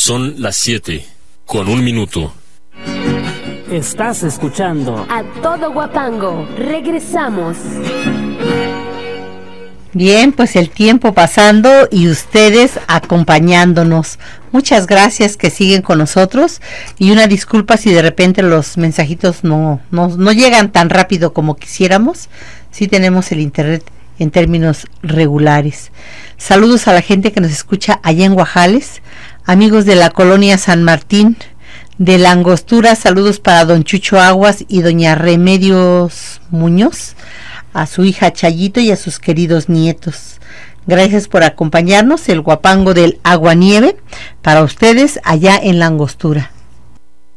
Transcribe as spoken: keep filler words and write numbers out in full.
Son las siete, con un minuto. Estás escuchando A Todo Huapango. Regresamos. Bien, pues el tiempo pasando y ustedes acompañándonos. Muchas gracias que siguen con nosotros y una disculpa si de repente los mensajitos no, no, no llegan tan rápido como quisiéramos. Sí tenemos el internet en términos regulares. Saludos a la gente que nos escucha allá en Guajales, amigos de la colonia San Martín, de la Angostura, saludos para don Chucho Aguas y doña Remedios Muñoz, a su hija Chayito y a sus queridos nietos. Gracias por acompañarnos, el Huapango del Aguanieve, para ustedes allá en la Angostura.